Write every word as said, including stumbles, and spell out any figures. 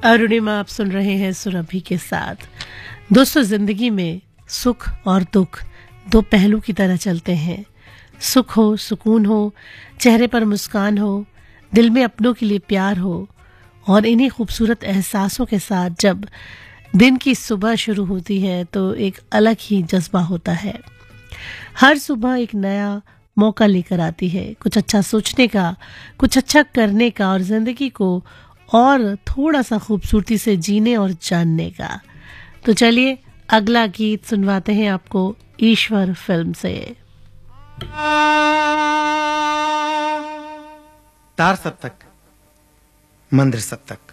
अरुणिमा आप सुन रहे हैं सुरभि के साथ। दोस्तों, जिंदगी में सुख और दुख दो पहलू की तरह चलते हैं। सुख हो, सुकून हो, चेहरे पर मुस्कान हो, दिल में अपनों के लिए प्यार हो, और इन्हीं खूबसूरत एहसासों के साथ जब दिन की सुबह शुरू होती है तो एक अलग ही जज्बा होता है। हर सुबह एक नया मौका लेकर आती है, कुछ अच्छा सोचने का, कुछ अच्छा करने का और जिंदगी को और थोड़ा सा खूबसूरती से जीने और जानने का। तो चलिए अगला गीत सुनवाते हैं आपको ईश्वर फिल्म से। तार सप्तक, मंदिर सप्तक।